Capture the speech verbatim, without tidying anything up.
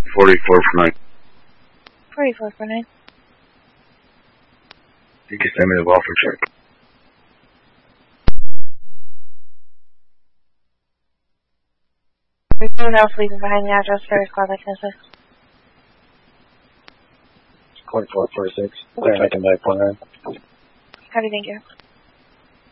forty-four for nine. forty-four for nine. You can send me the welfare check. There's no one else leaving behind the address for his squad like this. forty-four forty-six. They're making back one nine. How do you think you?